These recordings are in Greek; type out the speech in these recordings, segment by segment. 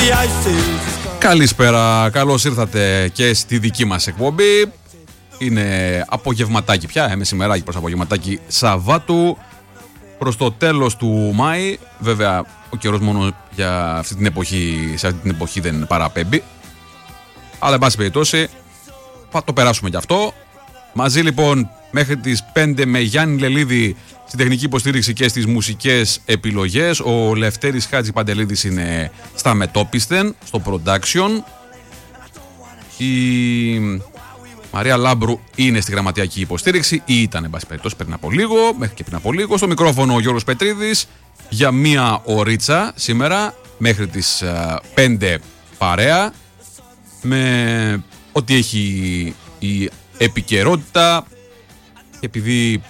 Καλησπέρα, καλώς ήρθατε και στη δική μας εκπομπή. Είναι απογευματάκι πια, μεσημεράκι προς απογευματάκι Σαββάτου, προς το τέλος του Μάη. Βέβαια ο καιρός μόνο για αυτή την εποχή, σε αυτή την εποχή δεν παραπέμπει, αλλά εν πάση περιπτώσει θα το περάσουμε κι αυτό. Μαζί λοιπόν μέχρι τις 5 με Γιάννη Λελίδη στην τεχνική υποστήριξη και στις μουσικές επιλογές. Ο Λευτέρης Χάτζη Παντελίδης είναι στα μετόπισθεν, στο production. Η Μαρία Λάμπρου είναι στη γραμματιακή υποστήριξη, ή ήταν εν πάση περιπτώσει πριν από λίγο, μέχρι και πριν από λίγο. Στο μικρόφωνο ο Γιώργος Πετρίδης για μία ωρίτσα σήμερα μέχρι τις 5 παρέα, με ό,τι έχει η επικαιρότητα. Επειδή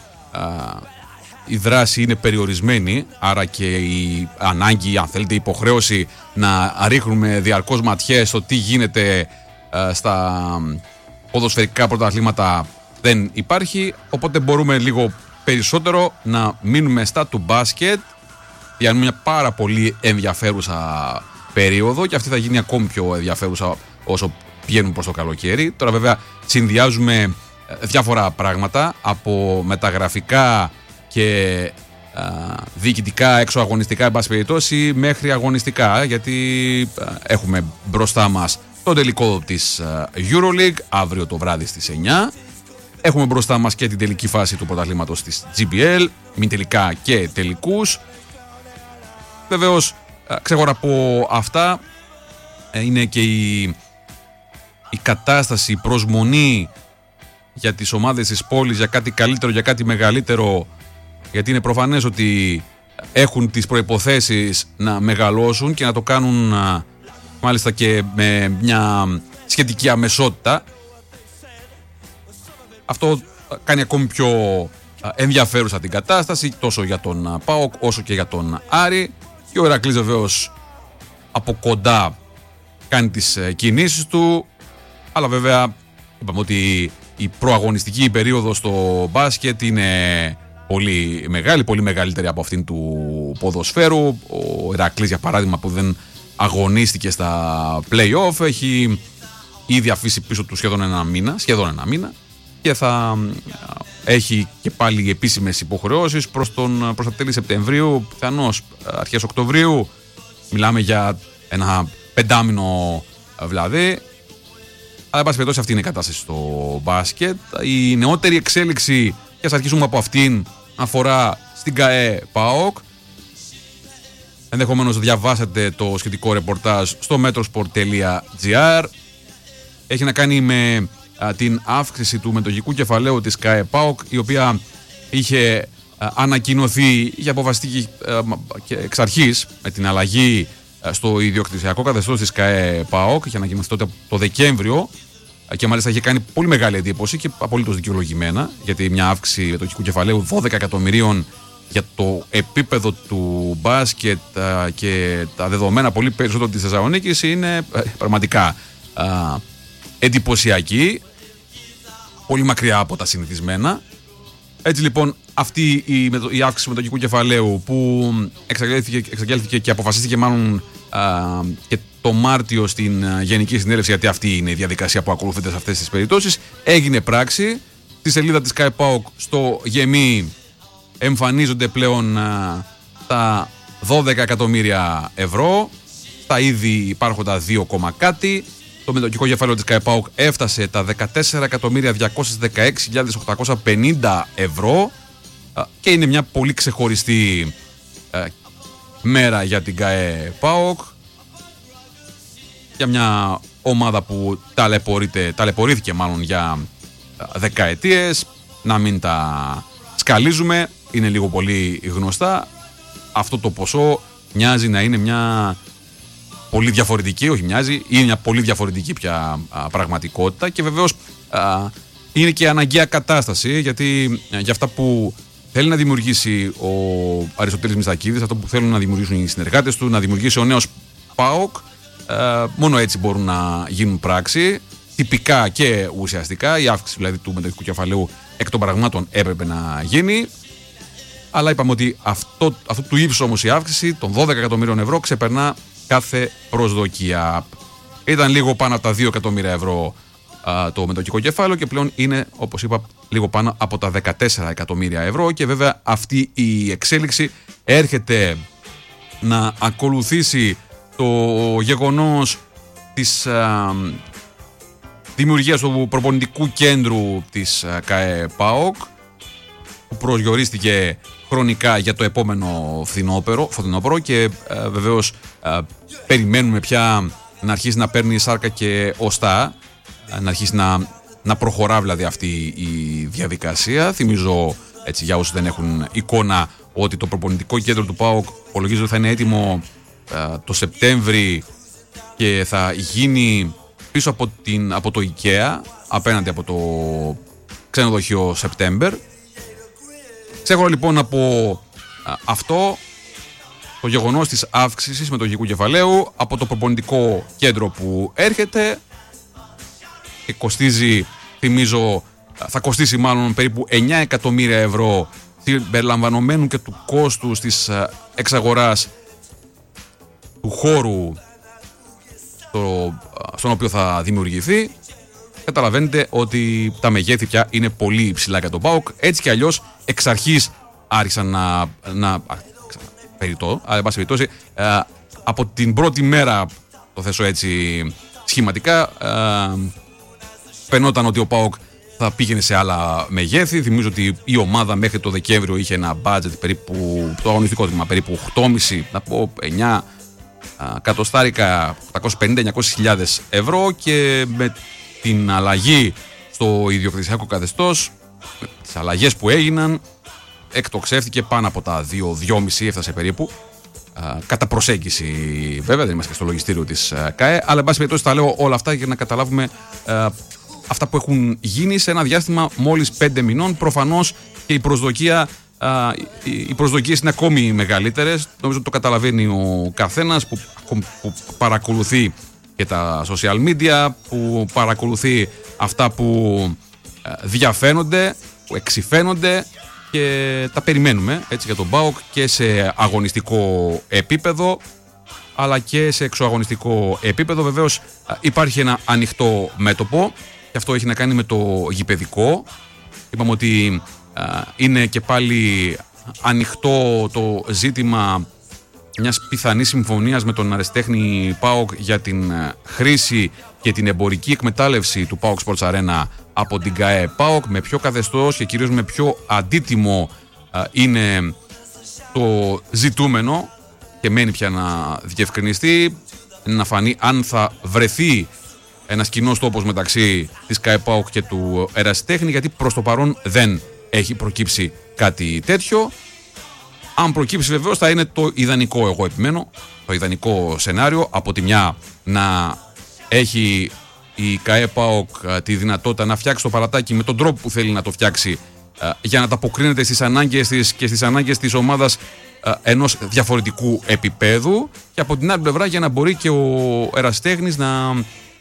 η δράση είναι περιορισμένη, άρα και η ανάγκη, αν θέλετε, η υποχρέωση να ρίχνουμε διαρκώς ματιές στο τι γίνεται στα ποδοσφαιρικά πρωταθλήματα δεν υπάρχει, οπότε μπορούμε λίγο περισσότερο να μείνουμε στα του μπάσκετ για μια πάρα πολύ ενδιαφέρουσα περίοδο, και αυτή θα γίνει ακόμη πιο ενδιαφέρουσα όσο πηγαίνουν προς το καλοκαίρι. Τώρα βέβαια συνδυάζουμε διάφορα πράγματα, από μεταγραφικά και διοικητικά, εξωαγωνιστικά εν πάση περιπτώσει, μέχρι αγωνιστικά, γιατί έχουμε μπροστά μας το τελικό της EuroLeague αύριο το βράδυ στις 9. Έχουμε μπροστά μας και την τελική φάση του πρωταθλήματος της GBL, μην τελικά και τελικούς. Βεβαίως ξέχωρα από αυτά είναι και η κατάσταση, η προσμονή για τις ομάδες της πόλης για κάτι καλύτερο, για κάτι μεγαλύτερο, γιατί είναι προφανές ότι έχουν τις προϋποθέσεις να μεγαλώσουν και να το κάνουν μάλιστα και με μια σχετική αμεσότητα. Αυτό κάνει ακόμη πιο ενδιαφέρουσα την κατάσταση, τόσο για τον ΠΑΟΚ όσο και για τον Άρη. Και ο Ηρακλής βεβαίως από κοντά κάνει τις κινήσεις του, αλλά βέβαια είπαμε ότι η προαγωνιστική περίοδος στο μπάσκετ είναι πολύ μεγάλη, πολύ μεγαλύτερη από αυτήν του ποδοσφαίρου. Ο Ηρακλής, για παράδειγμα, που δεν αγωνίστηκε στα play-off, έχει ήδη αφήσει πίσω του σχεδόν ένα μήνα και θα έχει και πάλι επίσημες υποχρεώσεις προς τα τέλη Σεπτεμβρίου, πιθανώς αρχές Οκτωβρίου. Μιλάμε για ένα 5μήνο δηλαδή. Αλλά εν πάση περιπτώσει αυτή είναι η κατάσταση στο μπάσκετ. Η νεότερη εξέλιξη, και ας αρχίσουμε από αυτήν, αφορά στην ΚΑΕ ΠΑΟΚ. Ενδεχομένως διαβάσατε το σχετικό ρεπορτάζ στο metrosport.gr. Έχει να κάνει με την αύξηση του μετοχικού κεφαλαίου της ΚΑΕ ΠΑΟΚ, η οποία είχε ανακοινωθεί, είχε αποφασιστεί και εξ αρχής με την αλλαγή στο ιδιοκτησιακό καθεστώς της ΚΑΕ ΠΑΟΚ. Είχε ανακοινωθεί τότε το Δεκέμβριο και μάλιστα είχε κάνει πολύ μεγάλη εντύπωση και απολύτως δικαιολογημένα, γιατί μια αύξηση μετοχικού κεφαλαίου 12 εκατομμυρίων για το επίπεδο του μπάσκετ και τα δεδομένα πολύ περισσότερο της Θεσσαλονίκης είναι πραγματικά εντυπωσιακή, πολύ μακριά από τα συνηθισμένα. Έτσι λοιπόν αυτή η αύξηση μετοχικού κεφαλαίου, που εξαγγέλθηκε και αποφασίστηκε μάλλον και το Μάρτιο στην Γενική Συνέλευση, γιατί αυτή είναι η διαδικασία που ακολουθείται σε αυτές τις περιπτώσεις, έγινε πράξη. Στη σελίδα της ΚΑΕ ΠΑΟΚ στο Γεμί εμφανίζονται πλέον τα 12 εκατομμύρια ευρώ, τα ήδη υπάρχοντα 2, κάτι. Το μετοχικό κεφάλαιο της ΚΑΕ ΠΑΟΚ έφτασε τα 14.216.850 ευρώ και είναι μια πολύ ξεχωριστή μέρα για την ΚΑΕ ΠΑΟΚ, για μια ομάδα που ταλαιπωρήθηκε μάλλον για δεκαετίες. Να μην τα σκαλίζουμε, είναι λίγο πολύ γνωστά. Αυτό το ποσό μοιάζει να είναι μια πολύ διαφορετική, όχι μοιάζει, είναι μια πολύ διαφορετική πια πραγματικότητα, και βεβαίως είναι και αναγκαία κατάσταση, γιατί για αυτά που θέλει να δημιουργήσει ο Αριστοτέλης Μιστακίδης, αυτό που θέλουν να δημιουργήσουν οι συνεργάτες του, να δημιουργήσει ο νέος ΠΑΟΚ, μόνο έτσι μπορούν να γίνουν πράξη, τυπικά και ουσιαστικά. Η αύξηση δηλαδή του μετοχικού κεφαλαίου εκ των πραγμάτων έπρεπε να γίνει, αλλά είπαμε ότι αυτό του ύψους όμως η αύξηση των 12 εκατομμύριων ευρώ ξεπερνά κάθε προσδοκία. Ήταν λίγο πάνω από τα 2 εκατομμύρια ευρώ το μετοχικό κεφάλαιο και πλέον είναι, όπως είπα, λίγο πάνω από τα 14 εκατομμύρια ευρώ και βέβαια αυτή η εξέλιξη έρχεται να ακολουθήσει το γεγονός της δημιουργίας του προπονητικού κέντρου της ΚΑΕ ΠΑΟΚ που προσδιορίστηκε χρονικά για το επόμενο φθινόπωρο και βεβαίως περιμένουμε πια να αρχίσει να παίρνει σάρκα και οστά, να αρχίσει να προχωρά δηλαδή αυτή η διαδικασία. Θυμίζω, έτσι, για όσους δεν έχουν εικόνα, ότι το προπονητικό κέντρο του ΠΑΟΚ υπολογίζω θα είναι έτοιμο το Σεπτέμβρη και θα γίνει πίσω από το IKEA, απέναντι από το ξενοδοχείο Σεπτέμβρη. Ξέχωρα λοιπόν από αυτό το γεγονός της αύξησης μετοχικού κεφαλαίου, από το προπονητικό κέντρο που έρχεται και κοστίζει, θυμίζω, θα κοστίσει μάλλον περίπου 9 εκατομμύρια ευρώ συμπεριλαμβανομένου και του κόστους της εξαγοράς του χώρου στον οποίο θα δημιουργηθεί. Καταλαβαίνετε ότι τα μεγέθη πια είναι πολύ υψηλά για τον ΠΑΟΚ. Έτσι κι αλλιώς εξ αρχής άρχισαν να περιττώ, αλλά εν πάση περιπτώσει από την πρώτη μέρα, το θέσω έτσι σχηματικά, φαινόταν ότι ο ΠΑΟΚ θα πήγαινε σε άλλα μεγέθη. Θυμίζω ότι η ομάδα μέχρι το Δεκέμβριο είχε ένα budget περίπου, το αγωνιστικό τμήμα περίπου 8,5, να πω 9 κατοστάρικα, 850-900 χιλιάδες ευρώ, και με την αλλαγή στο ιδιοκτησιακό καθεστώς, τις αλλαγές που έγιναν, εκτοξεύτηκε πάνω από τα 2,5, έφτασε περίπου, κατά προσέγγιση βέβαια, δεν είμαστε στο λογιστήριο της ΚΑΕ, αλλά εν πάση περιπτώσει τα λέω όλα αυτά για να καταλάβουμε αυτά που έχουν γίνει σε ένα διάστημα μόλις 5 μηνών. Προφανώς και οι προσδοκίες είναι ακόμη μεγαλύτερες. Νομίζω ότι το καταλαβαίνει ο καθένας που παρακολουθεί και τα social media, που παρακολουθεί αυτά που διαφαίνονται, που εξυφαίνονται, και τα περιμένουμε έτσι για τον ΠΑΟΚ και σε αγωνιστικό επίπεδο αλλά και σε εξωαγωνιστικό επίπεδο. Βεβαίως υπάρχει ένα ανοιχτό μέτωπο και αυτό έχει να κάνει με το γηπεδικό. Είπαμε ότι είναι και πάλι ανοιχτό το ζήτημα μιας πιθανής συμφωνίας με τον αεραστέχνη ΠΑΟΚ για την χρήση και την εμπορική εκμετάλλευση του ΠΑΟΚ Sports Arena από την ΚΑΕ ΠΑΟΚ. Με ποιο καθεστώς και κυρίως με ποιο αντίτιμο είναι το ζητούμενο και μένει πια να διευκρινιστεί, να φανεί αν θα βρεθεί ένας κοινός τόπος μεταξύ της ΚΑΕ ΠΑΟΚ και του ερασιτέχνη, γιατί προς το παρόν δεν έχει προκύψει κάτι τέτοιο. Αν προκύψει βεβαίως θα είναι το ιδανικό, εγώ επιμένω, το ιδανικό σενάριο. Από τη μια να έχει η ΚΑΕ ΠΑΟΚ τη δυνατότητα να φτιάξει το παρατάκι με τον τρόπο που θέλει να το φτιάξει, για να ανταποκρίνεται στις ανάγκες της και στις ανάγκες της ομάδας ενός διαφορετικού επίπεδου, και από την άλλη πλευρά για να μπορεί και ο ερασιτέχνης να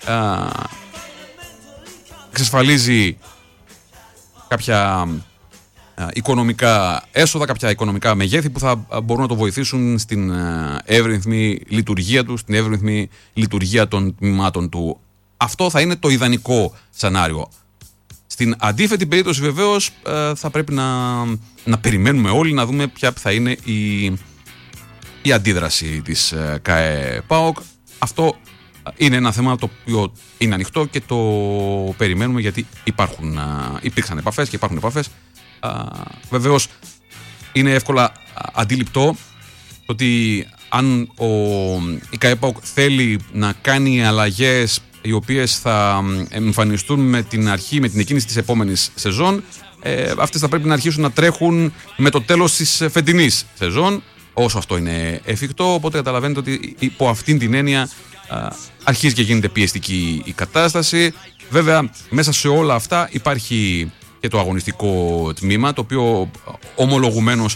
εξασφαλίζει κάποια οικονομικά έσοδα, κάποια οικονομικά μεγέθη που θα μπορούν να το βοηθήσουν στην εύρυθμη λειτουργία του, στην εύρυθμη λειτουργία των τμήματων του. Αυτό θα είναι το ιδανικό σενάριο. Στην αντίθετη περίπτωση βεβαίως θα πρέπει να περιμένουμε όλοι να δούμε ποια θα είναι η αντίδραση της ΚΑΕ ΠΑΟΚ. Αυτό είναι ένα θέμα το οποίο είναι ανοιχτό και το περιμένουμε, γιατί υπήρξαν επαφές και υπάρχουν επαφές. Βεβαίως είναι εύκολα αντιληπτό ότι αν η ΚΑΕ ΠΑΟΚ θέλει να κάνει αλλαγές οι οποίες θα εμφανιστούν με την εκκίνηση της επόμενης σεζόν, αυτές θα πρέπει να αρχίσουν να τρέχουν με το τέλος της φετινής σεζόν, όσο αυτό είναι εφικτό. Οπότε καταλαβαίνετε ότι υπό αυτήν την έννοια αρχίζει και γίνεται πιεστική η κατάσταση. Βέβαια μέσα σε όλα αυτά υπάρχει και το αγωνιστικό τμήμα, το οποίο ομολογουμένως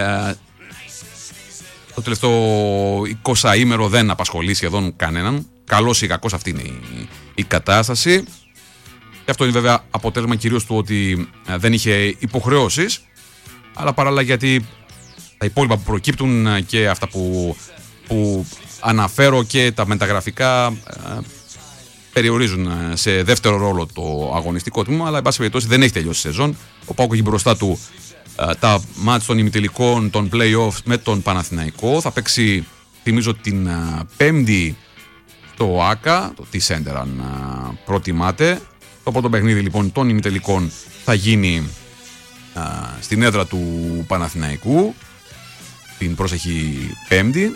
το τελευταίο 20ήμερο δεν απασχολεί σχεδόν κανέναν. Καλώς ή κακώς αυτή είναι η κατάσταση. Και αυτό είναι βέβαια αποτέλεσμα κυρίως του ότι δεν είχε υποχρεώσεις, αλλά παράλληλα γιατί τα υπόλοιπα που προκύπτουν και αυτά που αναφέρω και τα μεταγραφικά περιορίζουν σε δεύτερο ρόλο το αγωνιστικό τμήμα, αλλά εν πάση περιπτώσει δεν έχει τελειώσει η σεζόν. Ο ΠΑΟΚ έχει μπροστά του τα μάτς των ημιτελικών, των play-offs με τον Παναθηναϊκό. Θα παίξει, θυμίζω, την Πέμπτη στο ΆΚΑ, το T-Center αν προτιμάτε. Το πρώτο παιχνίδι λοιπόν των ημιτελικών θα γίνει στην έδρα του Παναθηναϊκού την πρόσεχη Πέμπτη,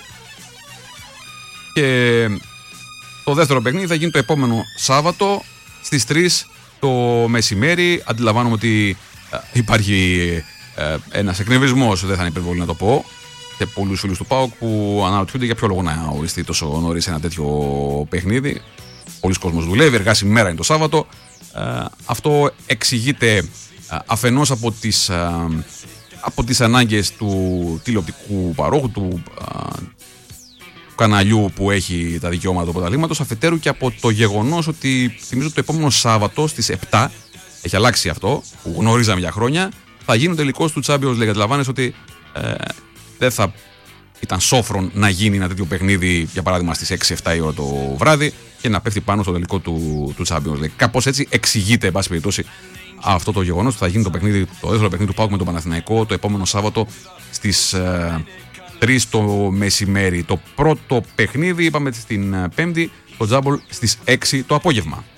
και το δεύτερο παιχνίδι θα γίνει το επόμενο Σάββατο στις 3 το μεσημέρι. Αντιλαμβάνομαι ότι υπάρχει ένας εκνευρισμός, δεν θα είναι υπερβολή να το πω, σε πολλούς φίλους του ΠΑΟΚ που αναρωτιούνται για ποιο λόγο να οριστεί τόσο νωρίς ένα τέτοιο παιχνίδι. Πολλοί κόσμος δουλεύει, εργάσιμη μέρα είναι το Σάββατο. Αυτό εξηγείται αφενός από τις ανάγκες του τηλεοπτικού παρόχου, του καναλιού που έχει τα δικαιώματα του πρωταθλήματος, αφετέρου και από το γεγονός ότι, θυμίζω, το επόμενο Σάββατο στις 7, έχει αλλάξει αυτό που γνωρίζαμε για χρόνια, θα γίνει ο τελικός του Champions League. Αντιλαμβάνεσαι ότι δεν θα ήταν σόφρον να γίνει ένα τέτοιο παιχνίδι, για παράδειγμα στις 6-7 η ώρα το βράδυ, και να πέφτει πάνω στο τελικό του Champions League. Κάπως έτσι εξηγείται, εν πάση περιπτώσει, αυτό το γεγονός που θα γίνει το δεύτερο παιχνίδι του ΠΑΟΚ με τον Παναθηναϊκό το επόμενο Σάββατο στις 3 το μεσημέρι. Το πρώτο παιχνίδι, είπαμε, στην Πέμπτη, το Τζάμπολ στις 6 το απόγευμα.